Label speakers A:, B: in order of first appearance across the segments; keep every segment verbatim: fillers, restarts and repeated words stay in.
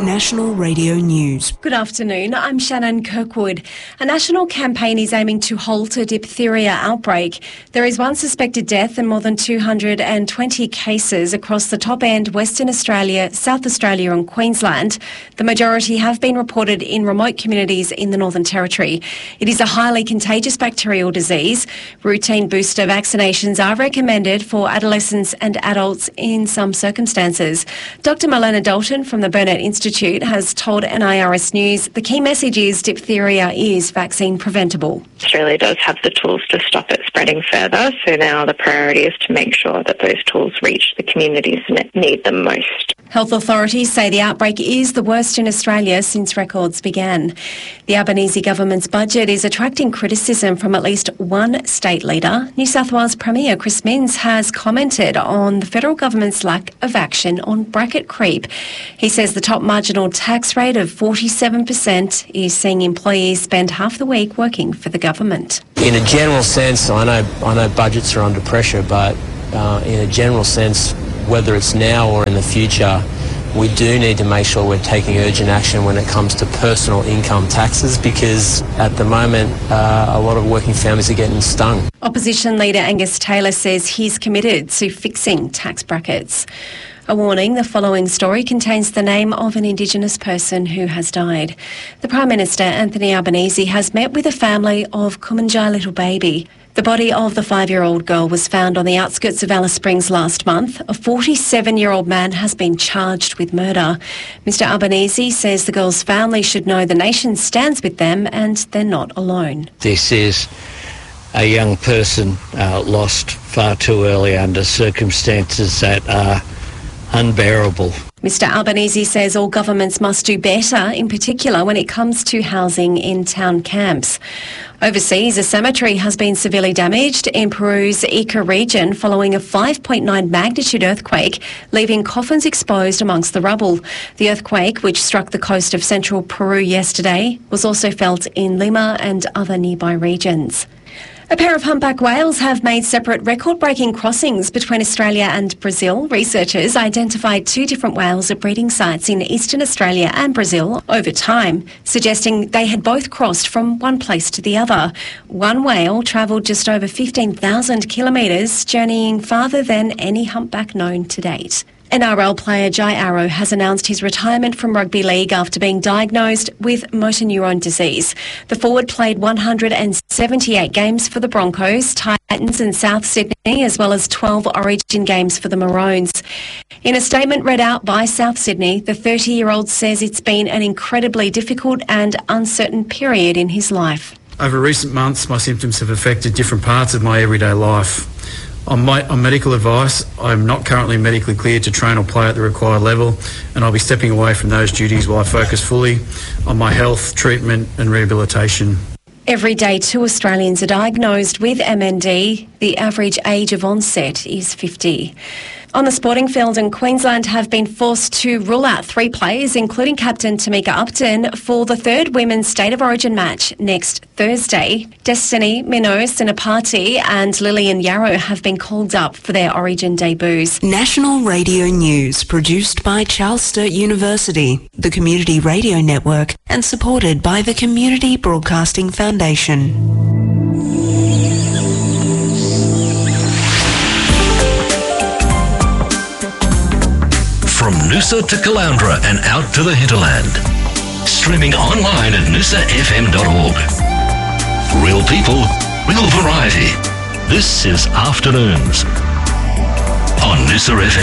A: National Radio News.
B: Good afternoon, I'm Shannon Kirkwood. A national campaign is aiming to halt a diphtheria outbreak. There is one suspected death and more than two hundred twenty cases across the top end Western Australia, South Australia and Queensland. The majority have been reported in remote communities in the Northern Territory. It is a highly contagious bacterial disease. Routine booster vaccinations are recommended for adolescents and adults in some circumstances. Doctor Milena Dalton from the Burnett Institute has told N I R S News the key message is diphtheria is vaccine preventable.
C: Australia does have the tools to stop it spreading further, so now the priority is to make sure that those tools reach the communities that need them most.
B: Health authorities say the outbreak is the worst in Australia since records began. The Albanese government's budget is attracting criticism from at least one state leader. New South Wales Premier Chris Minns has commented on the federal government's lack of action on bracket creep. He says the top marginal tax rate of forty-seven percent is seeing employees spend half the week working for the government.
D: In a general sense, I know I know budgets are under pressure, but uh, in a general sense, whether it's now or in the future, we do need to make sure we're taking urgent action when it comes to personal income taxes, because at the moment uh, a lot of working families are getting stung.
B: Opposition leader Angus Taylor says he's committed to fixing tax brackets. A warning, the following story contains the name of an Indigenous person who has died. The Prime Minister, Anthony Albanese, has met with a family of Kumanjai Little Baby. The body of the five-year-old girl was found on the outskirts of Alice Springs last month. A forty-seven-year-old man has been charged with murder. Mister Albanese says the girl's family should know the nation stands with them and they're not alone.
E: This is a young person uh, lost far too early under circumstances that are unbearable.
B: Mister Albanese says all governments must do better, in particular when it comes to housing in town camps. Overseas, a cemetery has been severely damaged in Peru's Ica region following a five point nine magnitude earthquake, leaving coffins exposed amongst the rubble. The earthquake, which struck the coast of central Peru yesterday, was also felt in Lima and other nearby regions. A pair of humpback whales have made separate record-breaking crossings between Australia and Brazil. Researchers identified two different whales at breeding sites in eastern Australia and Brazil over time, suggesting they had both crossed from one place to the other. One whale travelled just over fifteen thousand kilometres, journeying farther than any humpback known to date. N R L player Jai Arrow has announced his retirement from rugby league after being diagnosed with motor neurone disease. The forward played one hundred seventy-eight games for the Broncos, Titans and South Sydney, as well as twelve Origin games for the Maroons. In a statement read out by South Sydney, the thirty-year-old says it's been an incredibly difficult and uncertain period in his life.
F: Over recent months, my symptoms have affected different parts of my everyday life. On, my, on medical advice, I am not currently medically cleared to train or play at the required level, and I'll be stepping away from those duties while I focus fully on my health, treatment and rehabilitation.
B: Every day, two Australians are diagnosed with M N D. The average age of onset is fifty. On the sporting field in Queensland have been forced to rule out three players, including captain Tamika Upton, for the third Women's State of Origin match next Thursday. Destiny, Minnow, Sinapati and Lillian Yarrow have been called up for their Origin debuts.
A: National Radio News, produced by Charles Sturt University, the Community Radio Network, and supported by the Community Broadcasting Foundation.
G: From Noosa to Caloundra and out to the hinterland. Streaming online at noosa f m dot org. Real people, real variety. This is Afternoons on Noosa F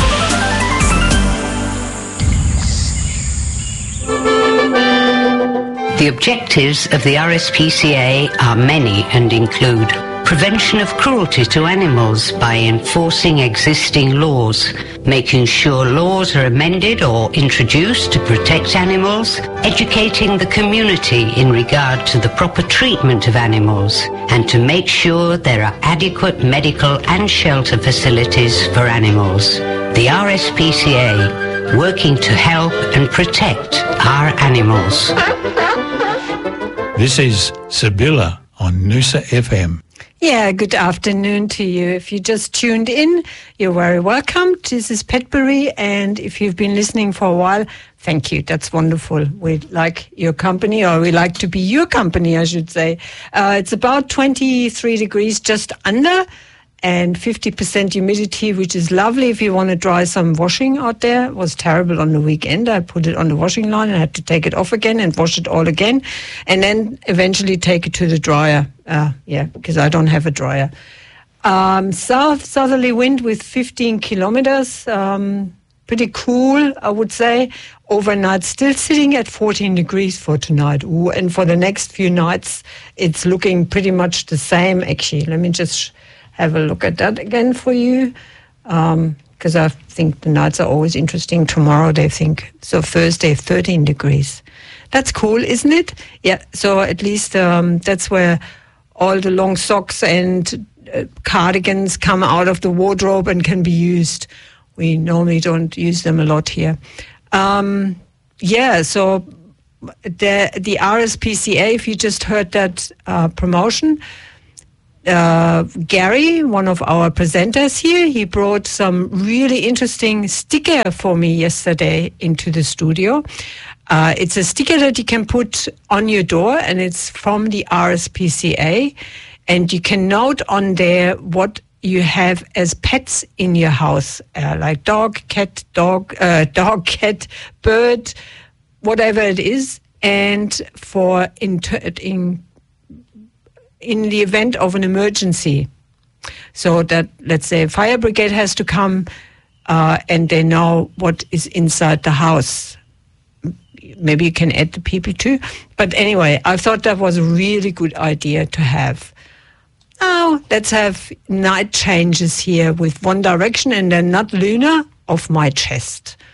H: M. The objectives of the R S P C A are many and include prevention of cruelty to animals by enforcing existing laws, making sure laws are amended or introduced to protect animals, educating the community in regard to the proper treatment of animals, and to make sure there are adequate medical and shelter facilities for animals. The R S P C A, working to help and protect our animals.
I: This is Sibylla on Noosa F M. Yeah, good afternoon to you. If you just tuned in, you're very welcome. This is Petbury, and if you've been listening for a while, thank you. That's wonderful. We like your company, or we like to be your company, I should say. Uh, it's about twenty-three degrees, just under, and fifty percent humidity, which is lovely if you want to dry some washing out there. It was terrible on the weekend. I put it on the washing line and had to take it off again and wash it all again, and then eventually take it to the dryer. Uh, yeah, because I don't have a dryer. Um, south southerly wind with fifteen kilometers. Um, pretty cool, I would say. Overnight, still sitting at fourteen degrees for tonight. Ooh, and for the next few nights, it's looking pretty much the same, actually. Let me just have a look at that again for you, because um, I think the nights are always interesting. Tomorrow, they think, so Thursday, thirteen degrees. That's cool, isn't it? Yeah, so at least um, that's where all the long socks and uh, cardigans come out of the wardrobe and can be used. We normally don't use them a lot here. Um, yeah, so the the R S P C A, if you just heard that uh, promotion, uh, Gary, one of our presenters here, he brought some really interesting sticker for me yesterday into the studio. Uh, it's a sticker that you can put on your door, and it's from the R S P C A, and you can note on there what you have as pets in your house, uh, like dog, cat, dog, uh, dog, cat, bird, whatever it is, and for inter- in in the event of an emergency, so that, let's say, a fire brigade has to come, uh, and they know what is inside the house. Maybe you can add the people too. But anyway, I thought that was a really good idea to have. Now, let's have night changes here with One Direction and then Not Lunar, Off My Chest.